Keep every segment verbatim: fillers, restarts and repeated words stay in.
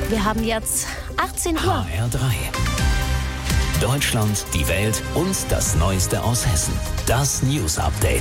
Wir haben jetzt achtzehn Uhr. H R drei. Deutschland, die Welt und das Neueste aus Hessen. Das News Update.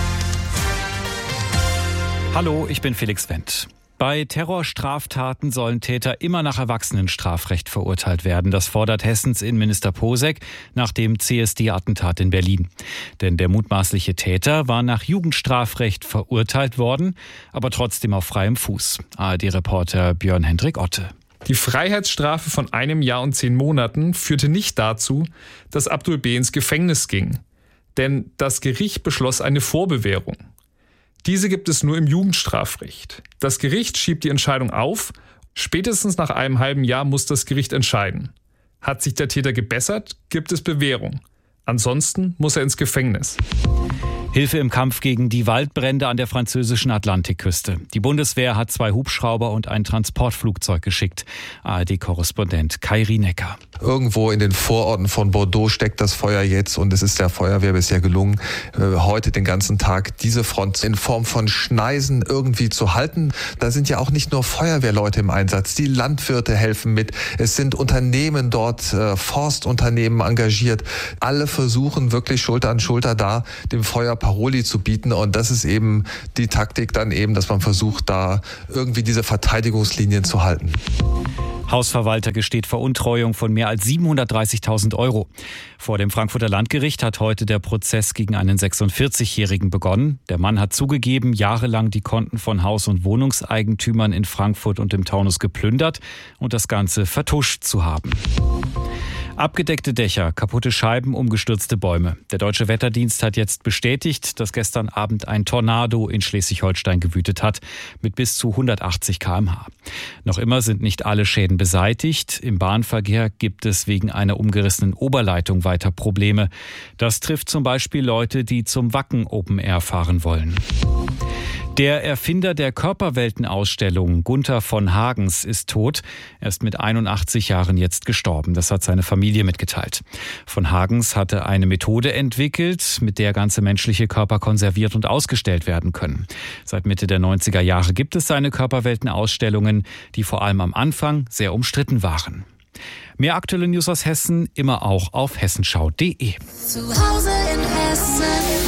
Hallo, ich bin Felix Wendt. Bei Terrorstraftaten sollen Täter immer nach Erwachsenenstrafrecht verurteilt werden. Das fordert Hessens Innenminister Posek nach dem C S D-Attentat in Berlin. Denn der mutmaßliche Täter war nach Jugendstrafrecht verurteilt worden, aber trotzdem auf freiem Fuß. A R D-Reporter Björn-Hendrik Otte. Die Freiheitsstrafe von einem Jahr und zehn Monaten führte nicht dazu, dass Abdul B. ins Gefängnis ging. Denn das Gericht beschloss eine Vorbewährung. Diese gibt es nur im Jugendstrafrecht. Das Gericht schiebt die Entscheidung auf. Spätestens nach einem halben Jahr muss das Gericht entscheiden. Hat sich der Täter gebessert, gibt es Bewährung. Ansonsten muss er ins Gefängnis. Hilfe im Kampf gegen die Waldbrände an der französischen Atlantikküste. Die Bundeswehr hat zwei Hubschrauber und ein Transportflugzeug geschickt. A R D-Korrespondent Kai Rienecker. Irgendwo in den Vororten von Bordeaux steckt das Feuer jetzt und es ist der Feuerwehr bisher gelungen, heute den ganzen Tag diese Front in Form von Schneisen irgendwie zu halten. Da sind ja auch nicht nur Feuerwehrleute im Einsatz, die Landwirte helfen mit. Es sind Unternehmen dort, Forstunternehmen engagiert. Alle versuchen wirklich Schulter an Schulter da, dem Feuer Paroli zu bieten, und das ist eben die Taktik dann eben, dass man versucht, da irgendwie diese Verteidigungslinien zu halten. Hausverwalter gesteht Veruntreuung von mehr als siebenhundertdreißigtausend Euro. Vor dem Frankfurter Landgericht hat heute der Prozess gegen einen sechsundvierzigjährigen begonnen. Der Mann hat zugegeben, jahrelang die Konten von Haus- und Wohnungseigentümern in Frankfurt und im Taunus geplündert und das Ganze vertuscht zu haben. Abgedeckte Dächer, kaputte Scheiben, umgestürzte Bäume. Der Deutsche Wetterdienst hat jetzt bestätigt, dass gestern Abend ein Tornado in Schleswig-Holstein gewütet hat, mit bis zu hundertachtzig Kilometer pro Stunde. Noch immer sind nicht alle Schäden beseitigt. Im Bahnverkehr gibt es wegen einer umgerissenen Oberleitung weiter Probleme. Das trifft zum Beispiel Leute, die zum Wacken Open Air fahren wollen. Der Erfinder der Körperweltenausstellung, Gunther von Hagens, ist tot. Er ist mit einundachtzig Jahren jetzt gestorben. Das hat seine Familie mitgeteilt. Von Hagens hatte eine Methode entwickelt, mit der ganze menschliche Körper konserviert und ausgestellt werden können. Seit Mitte der neunziger Jahre gibt es seine Körperweltenausstellungen, die vor allem am Anfang sehr umstritten waren. Mehr aktuelle News aus Hessen immer auch auf hessenschau punkt de. Zu Hause in Hessen.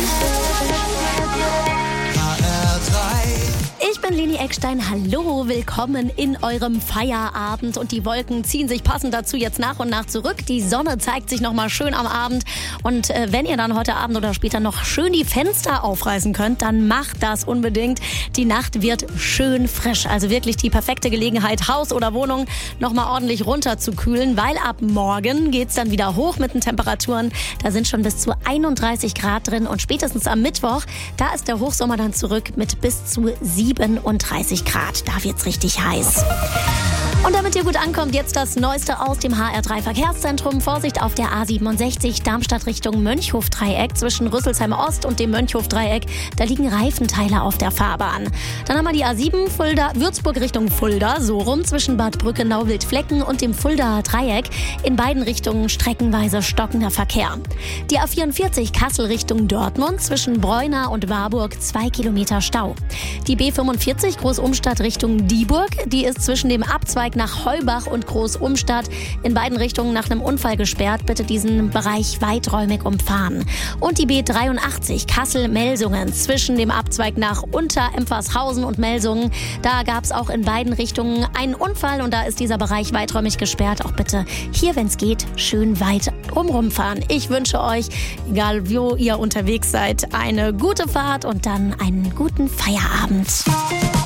Ich bin Leni Eckstein. Hallo, willkommen in eurem Feierabend. Und die Wolken ziehen sich passend dazu jetzt nach und nach zurück. Die Sonne zeigt sich noch mal schön am Abend. Und äh, wenn ihr dann heute Abend oder später noch schön die Fenster aufreißen könnt, dann macht das unbedingt. Die Nacht wird schön frisch. Also wirklich die perfekte Gelegenheit, Haus oder Wohnung noch mal ordentlich runterzukühlen, weil ab morgen geht's dann wieder hoch mit den Temperaturen. Da sind schon bis zu einunddreißig Grad drin. Und spätestens am Mittwoch, da ist der Hochsommer dann zurück mit bis zu siebenunddreißig Grad. Da wird's richtig heiß. Und damit ihr gut ankommt, jetzt das Neueste aus dem H R drei Verkehrszentrum. Vorsicht auf der A siebenundsechzig, Darmstadt Richtung Mönchhof-Dreieck. Zwischen Rüsselsheim Ost und dem Mönchhof-Dreieck, da liegen Reifenteile auf der Fahrbahn. Dann haben wir die A sieben, Fulda, Würzburg Richtung Fulda, so rum zwischen Bad Brückenau-Wildflecken und dem Fuldaer Dreieck. In beiden Richtungen streckenweise stockender Verkehr. Die A vierundvierzig, Kassel Richtung Dortmund, zwischen Breuna und Warburg, zwei Kilometer Stau. Die B fünfundvierzig, Großumstadt Richtung Dieburg, die ist zwischen dem Abzweig nach Heubach und Großumstadt in beiden Richtungen nach einem Unfall gesperrt. Bitte diesen Bereich weiträumig umfahren. Und die B dreiundachtzig, Kassel-Melsungen, zwischen dem Abzweig nach Unter-Empfershausen und Melsungen. Da gab es auch in beiden Richtungen einen Unfall und da ist dieser Bereich weiträumig gesperrt. Auch bitte hier, wenn es geht, schön weit drumherum fahren. Ich wünsche euch, egal wo ihr unterwegs seid, eine gute Fahrt und dann einen guten Feierabend.